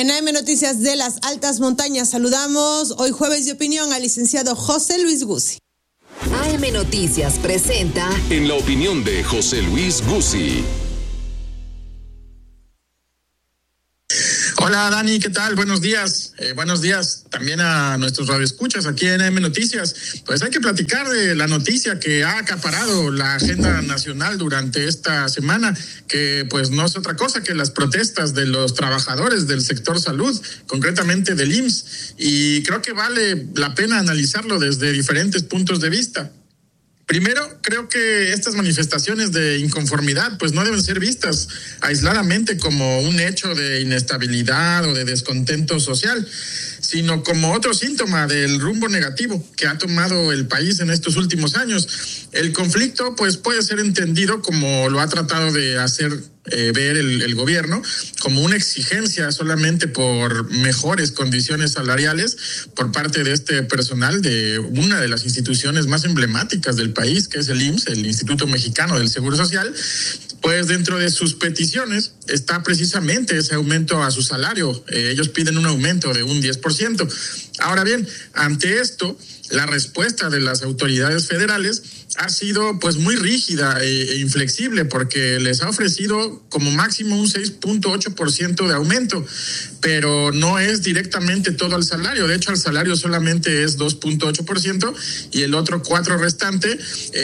En AM Noticias de las Altas Montañas saludamos hoy jueves de opinión al licenciado José Luis Guzzi. AM Noticias presenta En la opinión de José Luis Guzzi. Hola Dani, ¿qué tal? Buenos días. Buenos días también a nuestros radioescuchas aquí en AM Noticias. Pues hay que platicar de la noticia que ha acaparado la agenda nacional durante esta semana, que pues no es otra cosa que las protestas de los trabajadores del sector salud, concretamente del IMSS, y creo que vale la pena analizarlo desde diferentes puntos de vista. Primero, creo que estas manifestaciones de inconformidad pues no deben ser vistas aisladamente como un hecho de inestabilidad o de descontento social, sino como otro síntoma del rumbo negativo que ha tomado el país en estos últimos años. El conflicto pues puede ser entendido como lo ha tratado de hacer ver el gobierno, como una exigencia solamente por mejores condiciones salariales por parte de este personal de una de las instituciones más emblemáticas del país, que es el IMSS, el Instituto Mexicano del Seguro Social. Pues dentro de sus peticiones está precisamente ese aumento a su salario. Ellos piden un aumento de un 10%. Ahora bien, ante esto, la respuesta de las autoridades federales ha sido pues muy rígida e inflexible, porque les ha ofrecido como máximo un 6.8% de aumento, pero no es directamente todo al salario. De hecho, al salario solamente es 2.8% y el otro 4% restante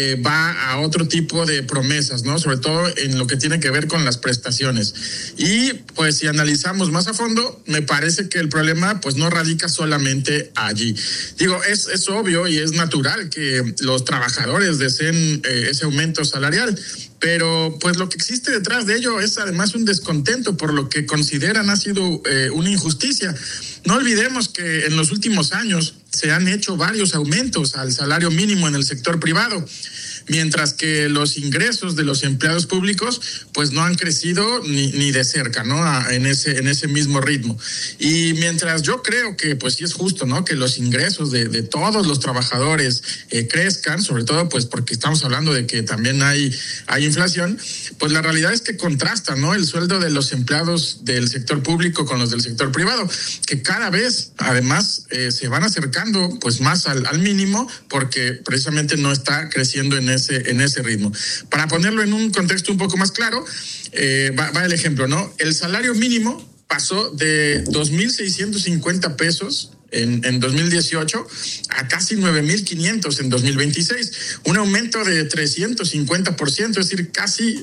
va a otro tipo de promesas, ¿no? Sobre todo en lo que tiene que ver con las prestaciones. Y pues si analizamos más a fondo, me parece que el problema pues no radica solamente allí. Digo, es obvio y es natural que los trabajadores deseen ese aumento salarial, pero pues lo que existe detrás de ello es además un descontento por lo que consideran ha sido una injusticia. No olvidemos que en los últimos años se han hecho varios aumentos al salario mínimo en el sector privado, mientras que los ingresos de los empleados públicos pues no han crecido ni de cerca, ¿no? En ese mismo ritmo. Y mientras yo creo que pues sí es justo, ¿no? Que los ingresos de todos los trabajadores crezcan, sobre todo pues porque estamos hablando de que también hay inflación, pues la realidad es que contrasta, ¿no? El sueldo de los empleados del sector público con los del sector privado, que cada vez además se van acercando pues más al mínimo, porque precisamente no está creciendo en ese ritmo. Para ponerlo en un contexto un poco más claro, va el ejemplo, ¿no? El salario mínimo pasó de 2,650 pesos en 2018 a casi 9,500 en 2026, un aumento de 350%, es decir, casi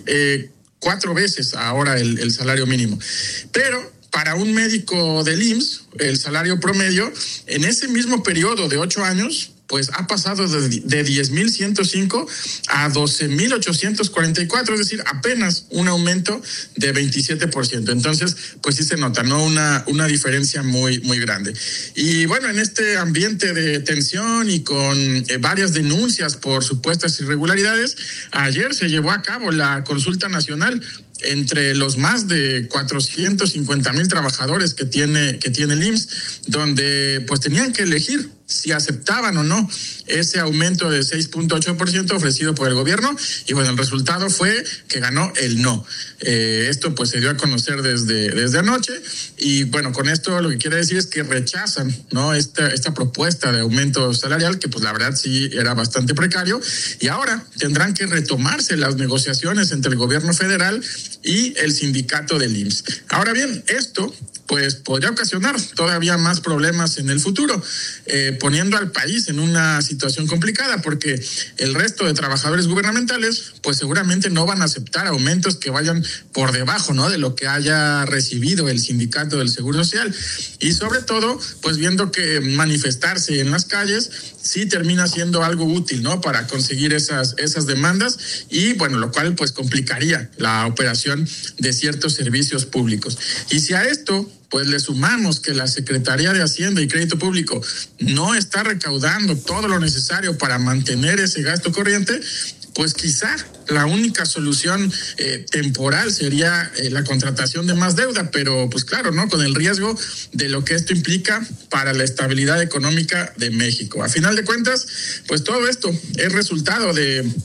4 veces ahora el salario mínimo. Pero para un médico del IMSS, el salario promedio en ese mismo periodo de 8 años pues ha pasado de 10,105 a 12,844, es decir, apenas un aumento de 27%. Entonces, pues sí se nota, ¿no? Una diferencia muy, muy grande. Y bueno, en este ambiente de tensión y con varias denuncias por supuestas irregularidades, ayer se llevó a cabo la consulta nacional entre los más de 450,000 trabajadores que tiene el IMSS, donde pues tenían que elegir si aceptaban o no ese aumento de 6.8% ofrecido por el gobierno, y bueno, el resultado fue que ganó el no. Esto pues se dio a conocer desde anoche, y bueno, con esto lo que quiere decir es que rechazan, ¿no? esta propuesta de aumento salarial, que pues la verdad sí era bastante precario, y ahora tendrán que retomarse las negociaciones entre el gobierno federal y el sindicato del IMSS. Ahora bien, esto pues podría ocasionar todavía más problemas en el futuro, poniendo al país en una situación complicada, porque el resto de trabajadores gubernamentales pues seguramente no van a aceptar aumentos que vayan por debajo, ¿no? de lo que haya recibido el sindicato del Seguro Social, y sobre todo pues viendo que manifestarse en las calles sí termina siendo algo útil, ¿no? Para conseguir esas demandas, y bueno, lo cual pues complicaría la operación de ciertos servicios públicos. Y si a esto pues le sumamos que la Secretaría de Hacienda y Crédito Público no está recaudando todo lo necesario para mantener ese gasto corriente, pues quizá la única solución temporal sería la contratación de más deuda, pero pues claro, ¿no? Con el riesgo de lo que esto implica para la estabilidad económica de México. A final de cuentas, pues todo esto es resultado de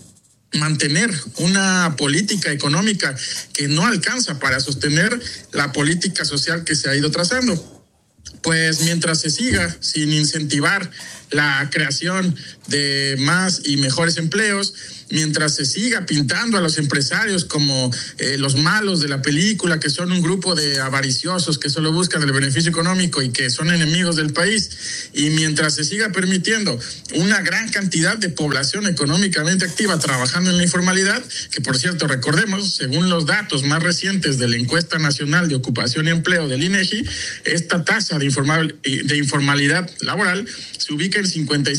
mantener una política económica que no alcanza para sostener la política social que se ha ido trazando. Pues mientras se siga sin incentivar la creación de más y mejores empleos, mientras se siga pintando a los empresarios como los malos de la película, que son un grupo de avariciosos que solo buscan el beneficio económico y que son enemigos del país, y mientras se siga permitiendo una gran cantidad de población económicamente activa trabajando en la informalidad, que por cierto, recordemos, según los datos más recientes de la Encuesta Nacional de Ocupación y Empleo del INEGI, esta tasa de informalidad laboral se ubica en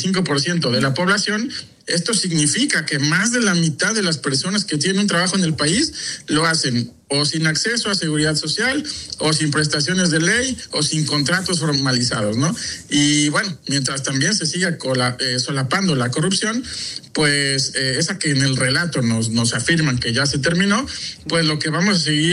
55% de la población. Esto significa que más de la mitad de las personas que tienen un trabajo en el país lo hacen o sin acceso a seguridad social, o sin prestaciones de ley, o sin contratos formalizados, ¿no? Y bueno, mientras también se siga solapando la corrupción, pues esa que en el relato nos afirman que ya se terminó, pues lo que vamos a seguir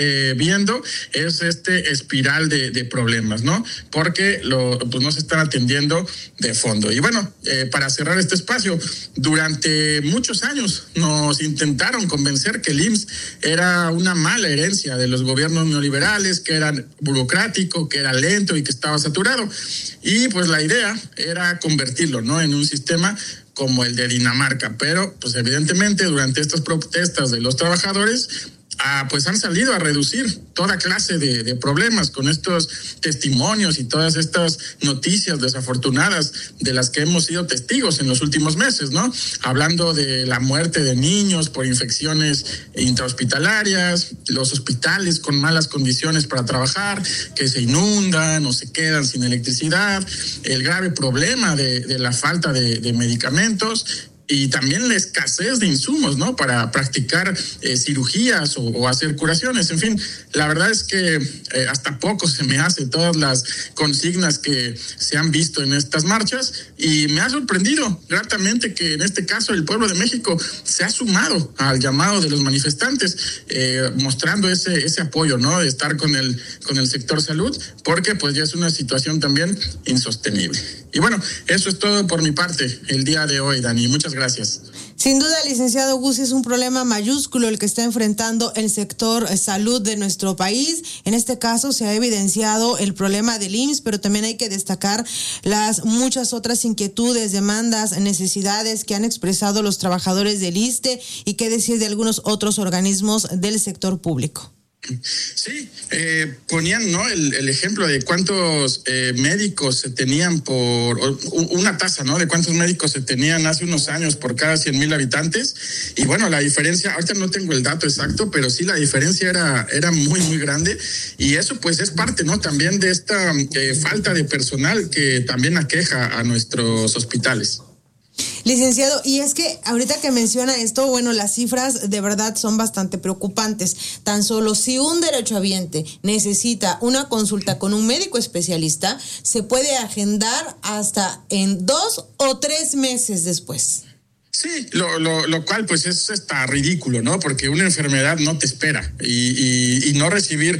viendo es este espiral de problemas, ¿no? Porque pues no se están atendiendo de fondo. Y bueno, para cerrar este espacio, durante muchos años nos intentaron convencer que el IMSS era una mala herencia de los gobiernos neoliberales, que era burocrático, que era lento y que estaba saturado. Y pues la idea era convertirlo, ¿no?, en un sistema como el de Dinamarca, pero pues evidentemente durante estas protestas de los trabajadores pues han salido a reducir toda clase de problemas con estos testimonios y todas estas noticias desafortunadas de las que hemos sido testigos en los últimos meses, ¿no? Hablando de la muerte de niños por infecciones intrahospitalarias, los hospitales con malas condiciones para trabajar, que se inundan o se quedan sin electricidad, el grave problema de la falta de medicamentos, y también la escasez de insumos, ¿no?, para practicar cirugías o hacer curaciones. En fin, la verdad es que hasta poco se me hace todas las consignas que se han visto en estas marchas, y me ha sorprendido gratamente que en este caso el pueblo de México se ha sumado al llamado de los manifestantes, mostrando ese apoyo, ¿no?, de estar con el sector salud, porque pues ya es una situación también insostenible. Y bueno, eso es todo por mi parte el día de hoy, Dani. Muchas gracias. Sin duda, licenciado Guzzi, es un problema mayúsculo el que está enfrentando el sector salud de nuestro país. En este caso se ha evidenciado el problema del IMSS, pero también hay que destacar las muchas otras inquietudes, demandas, necesidades que han expresado los trabajadores del ISSSTE, y qué decir de algunos otros organismos del sector público. Sí, ponían, ¿no?, el ejemplo de cuántos médicos se tenían una tasa, ¿no?, de cuántos médicos se tenían hace unos años por cada 100,000 habitantes. Y bueno, la diferencia, ahorita no tengo el dato exacto, pero sí la diferencia era muy, muy grande. Y eso pues es parte, ¿no?, también de esta falta de personal que también aqueja a nuestros hospitales. Licenciado, y es que ahorita que menciona esto, bueno, las cifras de verdad son bastante preocupantes. Tan solo si un derechohabiente necesita una consulta con un médico especialista, se puede agendar hasta en 2 o 3 meses después. Sí, lo cual pues es hasta ridículo, ¿no? Porque una enfermedad no te espera, y no recibir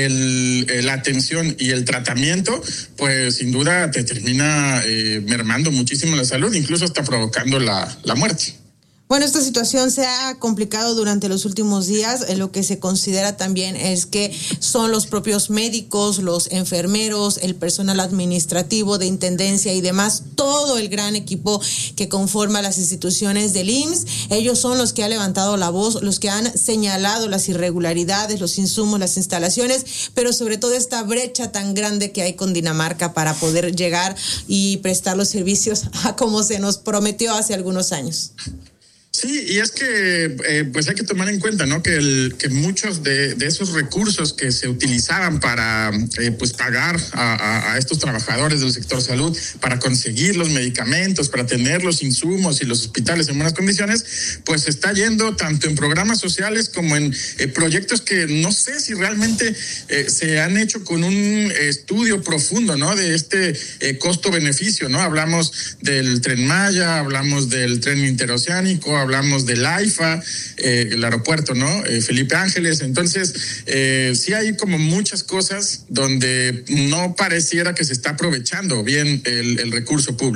la atención y el tratamiento, pues sin duda te termina mermando muchísimo la salud, incluso hasta provocando la muerte. Bueno, esta situación se ha complicado durante los últimos días. Lo que se considera también es que son los propios médicos, los enfermeros, el personal administrativo de intendencia y demás, todo el gran equipo que conforma las instituciones del IMSS. Ellos son los que han levantado la voz, los que han señalado las irregularidades, los insumos, las instalaciones, pero sobre todo esta brecha tan grande que hay con Dinamarca para poder llegar y prestar los servicios a como se nos prometió hace algunos años. Sí, y es que pues hay que tomar en cuenta, ¿no?, que muchos de esos recursos que se utilizaban para pues pagar a estos trabajadores del sector salud, para conseguir los medicamentos, para tener los insumos y los hospitales en buenas condiciones, pues se está yendo tanto en programas sociales como en proyectos que no sé si realmente se han hecho con un estudio profundo, ¿no?, de este costo-beneficio, ¿no? Hablamos del Tren Maya, hablamos del tren interoceánico, hablamos del AIFA, el aeropuerto, ¿no?, Felipe Ángeles. Entonces, sí hay como muchas cosas donde no pareciera que se está aprovechando bien el recurso público.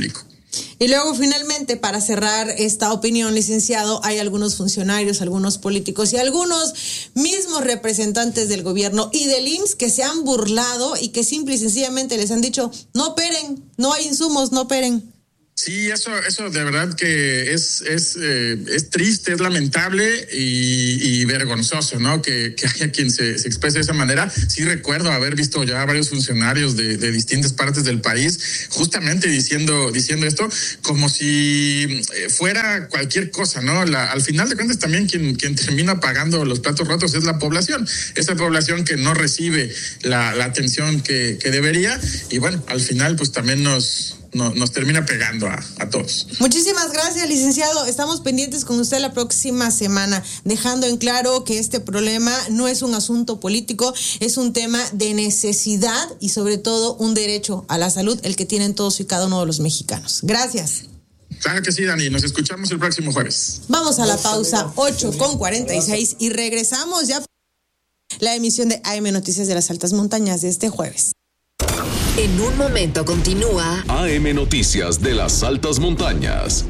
Y luego, finalmente, para cerrar esta opinión, licenciado, hay algunos funcionarios, algunos políticos y algunos mismos representantes del gobierno y del IMSS que se han burlado y que simple y sencillamente les han dicho, no operen, no hay insumos, no operen. Sí, eso de verdad que es triste, es lamentable y vergonzoso, ¿no? Que haya quien se exprese de esa manera. Sí recuerdo haber visto ya varios funcionarios de distintas partes del país justamente diciendo esto como si fuera cualquier cosa, ¿no? Al final de cuentas también quien termina pagando los platos rotos es la población, esa población que no recibe la atención que debería y bueno, al final pues también nos termina pegando a todos. Muchísimas gracias, licenciado. Estamos pendientes con usted la próxima semana, dejando en claro que este problema no es un asunto político, es un tema de necesidad y sobre todo un derecho a la salud, el que tienen todos y cada uno de los mexicanos. Gracias. Claro que sí, Dani. Nos escuchamos el próximo jueves. Vamos a la pausa, 8:46 y regresamos ya la emisión de AM Noticias de las Altas Montañas de este jueves. En un momento continúa AM Noticias de las Altas Montañas.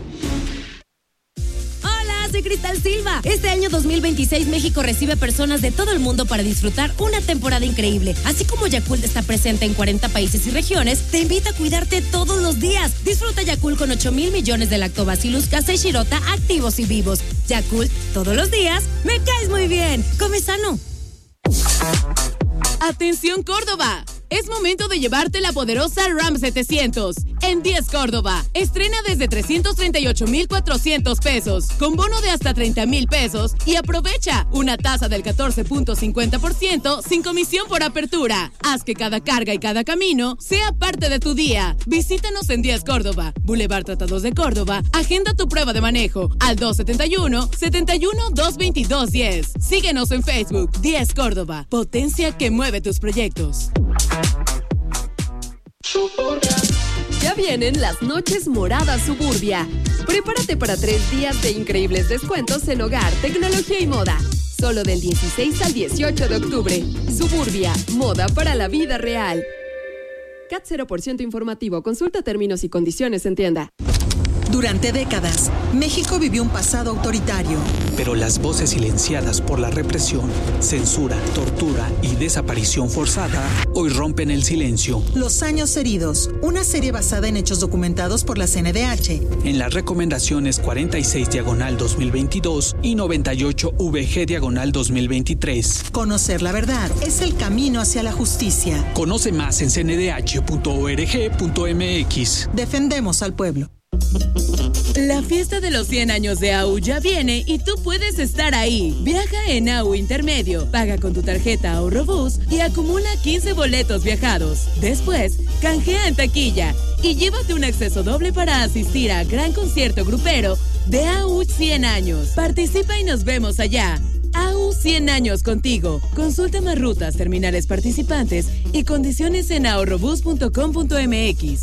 Hola, soy Cristal Silva. Este año 2026 México recibe personas de todo el mundo para disfrutar una temporada increíble. Así como Yakult está presente en 40 países y regiones, te invita a cuidarte todos los días. Disfruta Yakult con 8,000 millones de Lactobacillus casei shirota activos y vivos. Yakult, todos los días, me caes muy bien. Come sano. Atención Córdoba, es momento de llevarte la poderosa Ram 700 en 10 Córdoba. Estrena desde 338,400 pesos, con bono de hasta 30,000 pesos y aprovecha una tasa del 14.50% sin comisión por apertura. Haz que cada carga y cada camino sea parte de tu día. Visítanos en 10 Córdoba, Boulevard Tratados de Córdoba. Agenda tu prueba de manejo al 271-222-10. Síguenos en Facebook, 10 Córdoba, potencia que mueve tus proyectos. Ya vienen las noches moradas Suburbia. Prepárate para 3 días de increíbles descuentos en hogar, tecnología y moda. Solo del 16 al 18 de octubre. Suburbia, moda para la vida real. CAT 0% informativo. Consulta términos y condiciones en tienda. Durante décadas, México vivió un pasado autoritario. Pero las voces silenciadas por la represión, censura, tortura y desaparición forzada hoy rompen el silencio. Los años heridos, una serie basada en hechos documentados por la CNDH. En las recomendaciones 46/2022 y 98VG/2023. Conocer la verdad es el camino hacia la justicia. Conoce más en cndh.org.mx. Defendemos al pueblo. La fiesta de los 100 años de AU ya viene y tú puedes estar ahí. Viaja en AU Intermedio, paga con tu tarjeta Ahorrobús y acumula 15 boletos viajados. Después, canjea en taquilla y llévate un acceso doble para asistir a gran concierto grupero de AU 100 años. Participa y nos vemos allá. AU 100 años contigo. Consulta más rutas, terminales participantes y condiciones en ahorrobús.com.mx.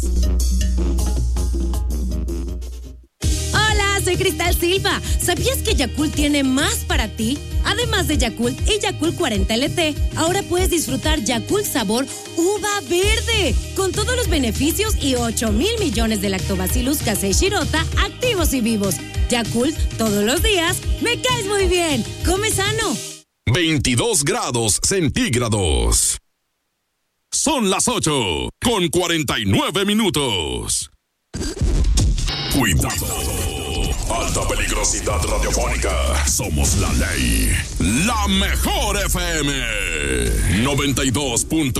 Soy Cristal Silva. ¿Sabías que Yakult tiene más para ti? Además de Yakult y Yakult 40 LT, ahora puedes disfrutar Yakult sabor uva verde, con todos los beneficios y 8,000 millones de Lactobacillus casei shirota activos y vivos. Yakult, todos los días, me caes muy bien. Come sano. 22 grados centígrados. Son las 8:49. Cuidado. Alta peligrosidad radiofónica. Somos la ley. La mejor FM. 92.